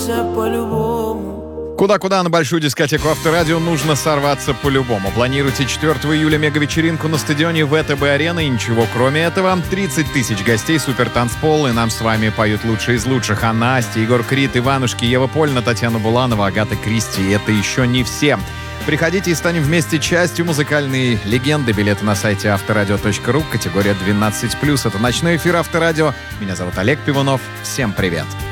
сорваться по-любому. Куда-куда на большую дискотеку Авторадио нужно сорваться по-любому. Планируйте 4 июля мегавечеринку на стадионе ВТБ-арена и ничего кроме этого. 30 тысяч гостей, супер танцпол, и нам с вами поют лучшие из лучших. А Настя, Егор Крид, Иванушки, Ева Польна, Татьяна Буланова, Агата Кристи. И это еще не все. Приходите и станем вместе частью музыкальной легенды. Билеты на сайте авторадио.ру, категория 12+. Это ночной эфир Авторадио. Меня зовут Олег Пивунов. Всем привет.